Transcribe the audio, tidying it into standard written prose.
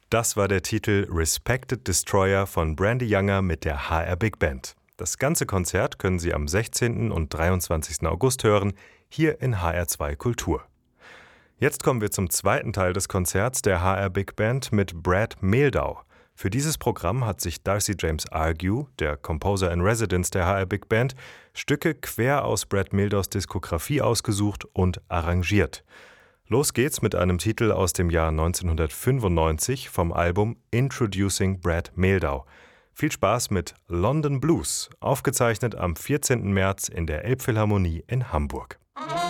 Das war der Titel Respected Destroyer von Brandy Younger mit der HR Big Band. Das ganze Konzert können Sie am 16. und 23. August hören, hier in HR2 Kultur. Jetzt kommen wir zum zweiten Teil des Konzerts der HR Big Band mit Brad Mehldau. Für dieses Programm hat sich Darcy James Argue, der Composer in Residence der HR Big Band, Stücke quer aus Brad Mehldaus Diskografie ausgesucht und arrangiert. Los geht's mit einem Titel aus dem Jahr 1995 vom Album Introducing Brad Mehldau. Viel Spaß mit London Blues, aufgezeichnet am 14. März in der Elbphilharmonie in Hamburg.